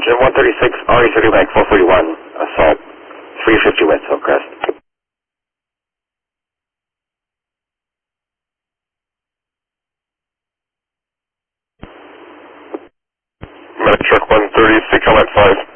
Attention 136, RE30 Bank 441, assault, 350 West Hillcrest. Medic truck 136, I'm at 5.